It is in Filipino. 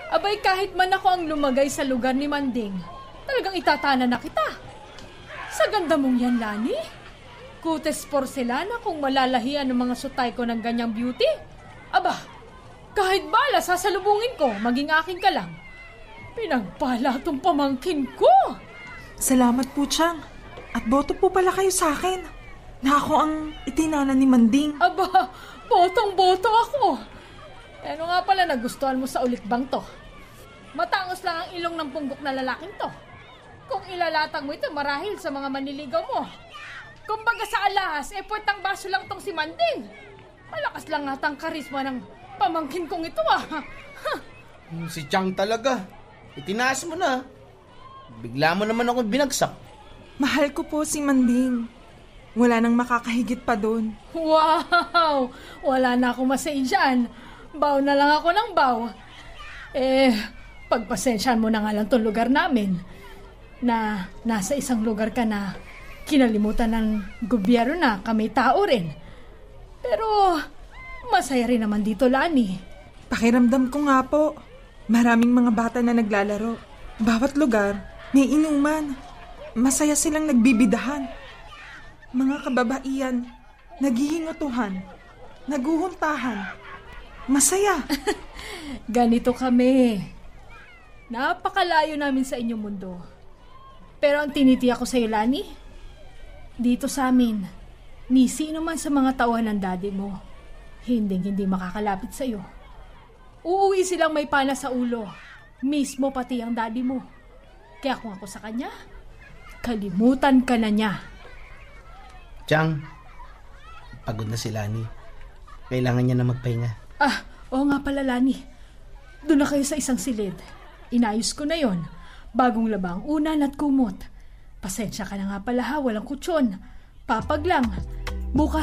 Abay, kahit man ako ang lumagay sa lugar ni Manding, talagang itatana na kita. Sa ganda mong yan, Lani. Kutes porselana kung malalahian ng mga sutay ko ng ganyang beauty. Aba, kahit bala sasalubungin ko, maging akin ka lang. Pinagpala tong pamangkin ko. Salamat po, Chang. At boto po pala kayo sa akin na ako ang itinana ni Manding. Aba, botong-boto ako. Ano nga pala nagustuhan mo sa ulikbang to? Matangos lang ang ilong ng punggok na lalaking to. Kung ilalatag mo ito marahil sa mga manliligaw mo. Kumbaga sa alahas, puwetang baso lang tong si Manding. Malakas lang atang karisma ng pamangkin kong ito Si Chang talaga. Itinaas mo na. Bigla mo naman akong binagsak. Mahal ko po si Manding. Wala nang makakahigit pa doon. Wow! Wala na akong masay dyan. Baw na lang ako ng baw. Pagpasensyahan mo na nga lang itong lugar namin. Na nasa isang lugar ka na kinalimutan ng gobyerno na kami tao rin. Pero masaya rin naman dito, Lani. Pakiramdam ko nga po. Maraming mga bata na naglalaro. Bawat lugar, may inuman. Masaya silang nagbibidahan. Mga kababaihan, naghihingutuhan, naguhuntahan. Masaya. Ganito kami. Napakalayo namin sa inyong mundo. Pero ang tinitiyak ko sa iyo, Lani, dito sa amin, ni sino man sa mga tauhan ng daddy mo, hindi makakalapit sa iyo. Uuwi silang may pana sa ulo, mismo pati ang daddy mo. Kaya kung ako sa kanya, kalimutan ka na niya. Chang, pagod na si Lani. Kailangan niya na magpahinga. Oo nga pala, Lani. Doon na kayo sa isang silid. Inayos ko na yon. Bagong labang unan at kumot. Pasensya ka na nga pala ha, walang kutsyon. Papag lang. Bukas